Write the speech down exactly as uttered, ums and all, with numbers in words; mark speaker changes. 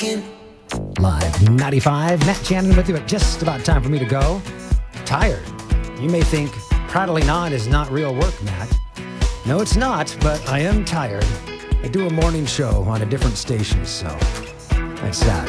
Speaker 1: Live ninety-five, Matt Shannon with you at just about time for me to go. Tired. You may think prattling on is not real work, Matt. No, it's not, but I am tired. I do a morning show on a different station, so that's that.